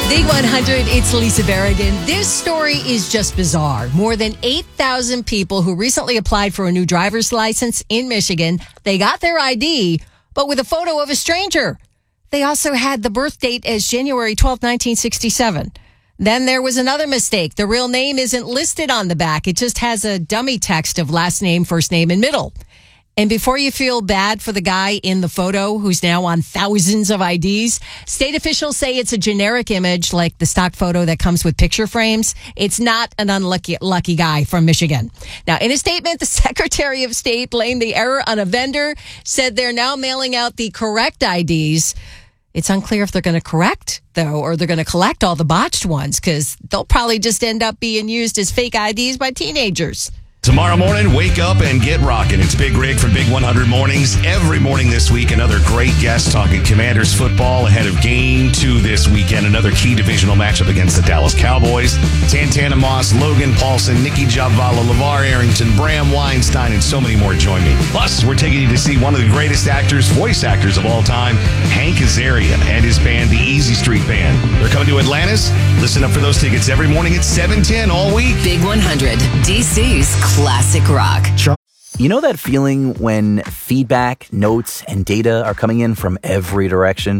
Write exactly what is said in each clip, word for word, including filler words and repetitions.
Big one hundred, it's Lisa Berrigan. This story is just bizarre. More than eight thousand people who recently applied for a new driver's license in Michigan, they got their I D, but with a photo of a stranger. They also had the birth date as January twelfth, nineteen sixty-seven. Then there was another mistake. The real name isn't listed on the back. It just has a dummy text of last name, first name, and middle. And before you feel bad for the guy in the photo who's now on thousands of I Ds, state officials say it's a generic image like the stock photo that comes with picture frames. It's not an unlucky lucky guy from Michigan. Now, in a statement, the Secretary of State blamed the error on a vendor, said they're now mailing out the correct I Ds. It's unclear if they're going to correct, though, or they're going to collect all the botched ones, because they'll probably just end up being used as fake I Ds by teenagers. Tomorrow morning, wake up and get rocking. It's Big Rig from Big one hundred Mornings. Every morning this week, another great guest talking Commanders football ahead of game two this weekend. Another key divisional matchup against the Dallas Cowboys. Tantana Moss, Logan Paulson, Nikki Javala, LeVar Arrington, Bram Weinstein, and so many more join me. Plus, we're taking you to see one of the greatest actors, voice actors of all time, Hank Azaria, and his band, the Easy Street Band. They're coming to Atlantis. Listen up for those tickets every morning at seven ten all week. Big one hundred, D C's classic rock. You know that feeling when feedback, notes, and data are coming in from every direction?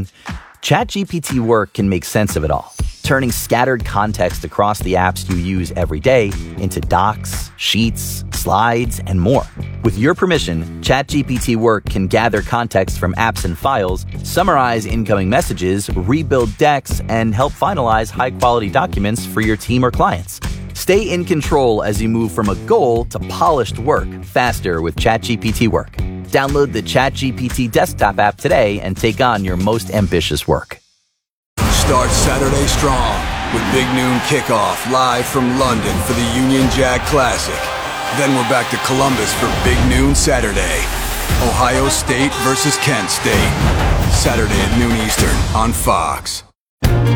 ChatGPT Work can make sense of it all, turning scattered context across the apps you use every day into docs, sheets, slides, and more. With your permission, ChatGPT Work can gather context from apps and files, summarize incoming messages, rebuild decks, and help finalize high-quality documents for your team or clients. Stay in control as you move from a goal to polished work faster with ChatGPT Work. Download the ChatGPT desktop app today and take on your most ambitious work. Start Saturday strong with Big Noon Kickoff live from London for the Union Jack Classic. Then we're back to Columbus for Big Noon Saturday. Ohio State versus Kent State. Saturday at noon Eastern on Fox.